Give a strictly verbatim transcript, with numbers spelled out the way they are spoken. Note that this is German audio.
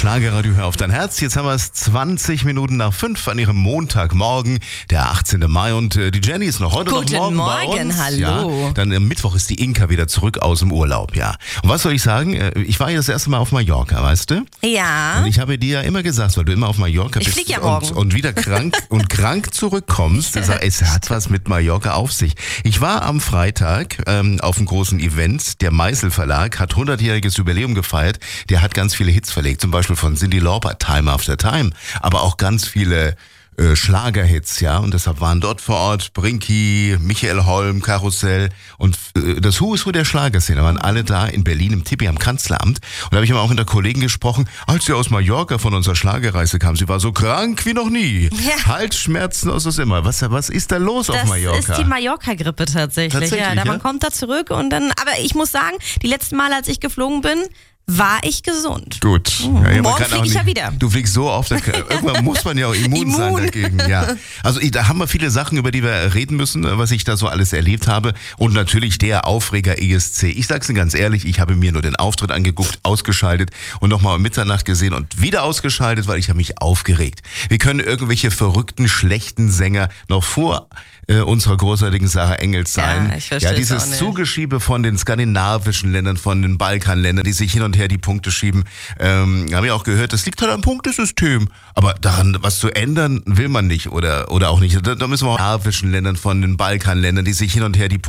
Schlagerradio, hör auf dein Herz. Jetzt haben wir es zwanzig Minuten nach fünf an ihrem Montagmorgen, der achtzehnten Mai. Und äh, die Jenny ist noch heute Guten noch morgen, Morgen, bei uns. hallo. Ja, dann am Mittwoch ist die Inka wieder zurück aus dem Urlaub, ja. Und was soll ich sagen? Ich war ja das erste Mal auf Mallorca, weißt du? Ja. Und ich habe dir ja immer gesagt, weil du immer auf Mallorca Ich bist flieg ja und, morgen. und wieder krank und krank zurückkommst. Ich sag, es hat was mit Mallorca auf sich. Ich war am Freitag ähm, auf einem großen Event. Der Meißel Verlag hat hundertjähriges Jubiläum gefeiert. Der hat ganz viele Hits verlegt, zum Beispiel von Cyndi Lauper, Time After Time, aber auch ganz viele äh, Schlagerhits, ja, und deshalb waren dort vor Ort Brinky, Michael Holm, Karussell und äh, das Who is Who der Schlagerszene, waren alle da in Berlin im Tippi am Kanzleramt. Und da habe ich immer auch mit der Kollegin gesprochen, als sie aus Mallorca von unserer Schlagerreise kam. Sie war so krank wie noch nie. Ja. Halsschmerzen aus was immer. Was, was ist da los Das auf Mallorca? ist die Mallorca-Grippe tatsächlich. Tatsächlich, ja, da ja? man kommt da zurück und dann, aber ich muss sagen, die letzten Male, als ich geflogen bin, war ich gesund. Gut. Mhm. Ja, ja, man Morgen kann fliege auch ich ja nicht- wieder. Du fliegst so oft, da kann- irgendwann muss man ja auch immun, Immun. sein dagegen. Ja. Also da haben wir viele Sachen, über die wir reden müssen, was ich da so alles erlebt habe. Und natürlich der Aufreger E S C. Ich sag's Ihnen ganz ehrlich, ich habe mir nur den Auftritt angeguckt, ausgeschaltet und nochmal um Mitternacht gesehen und wieder ausgeschaltet, weil ich habe mich aufgeregt. Wir können irgendwelche verrückten, schlechten Sänger noch vor äh, unserer großartigen Sarah Engels sein. Ja, ich verstehe ja, es dieses auch nicht. Zugeschiebe von den skandinavischen Ländern, von den Balkanländern, die sich hin und her die Punkte schieben. Ähm, habe ich auch gehört, das liegt halt am Punktesystem. Aber daran was zu ändern will man nicht oder oder auch nicht. Da, da müssen wir auch skandinavischen Ländern, von den Balkanländern, die sich hin und her die Punkte